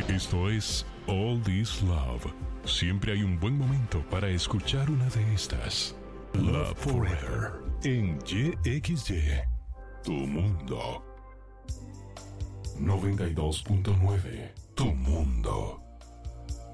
Esto es All This Love. Siempre hay un buen momento para escuchar una de estas. Love Forever en YXY. Tu mundo. 92.9. Tu mundo.